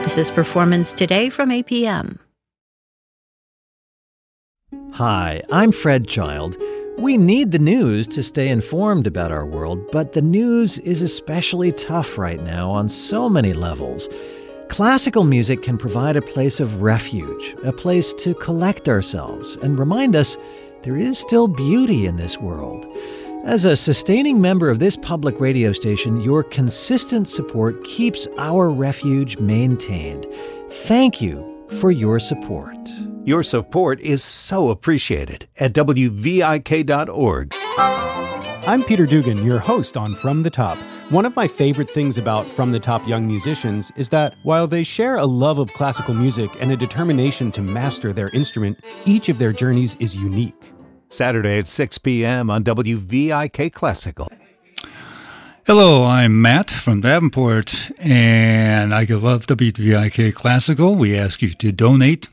This is Performance Today from APM. Hi, I'm Fred Child. We need the news to stay informed about our world, but the news is especially tough right now on so many levels. Classical music can provide a place of refuge, a place to collect ourselves and remind us there is still beauty in this world. As a sustaining member of this public radio station, your consistent support keeps our refuge maintained. Thank you for your support. Your support is so appreciated at WVIK.org. I'm Peter Dugan, your host on From the Top. One of my favorite things about From the Top young musicians is that while they share a love of classical music and a determination to master their instrument, each of their journeys is unique. Saturday at 6 p.m. on WVIK Classical. Hello, I'm Matt from Davenport, and I love WVIK Classical. We ask you to donate.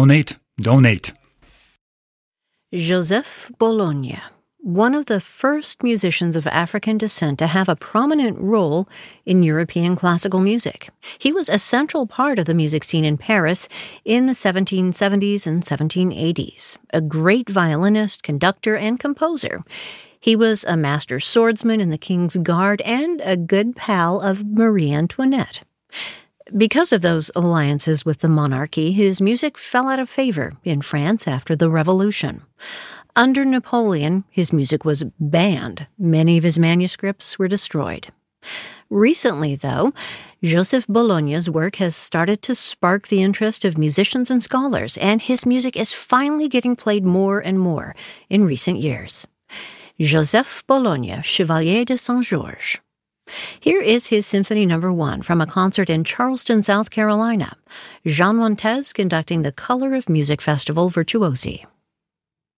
Joseph Bologna, one of the first musicians of African descent to have a prominent role in European classical music. He was a central part of the music scene in Paris in the 1770s and 1780s, a great violinist, conductor, and composer. He was a master swordsman in the King's Guard and a good pal of Marie Antoinette. Because of those alliances with the monarchy, his music fell out of favor in France after the Revolution. Under Napoleon, his music was banned. Many of his manuscripts were destroyed. Recently, though, Joseph Bologna's work has started to spark the interest of musicians and scholars, and his music is finally getting played more and more in recent years. Joseph Bologna, Chevalier de Saint-Georges. Here is his Symphony No. 1 from a concert in Charleston, South Carolina. Jean Montez conducting the Color of Music Festival Virtuosi.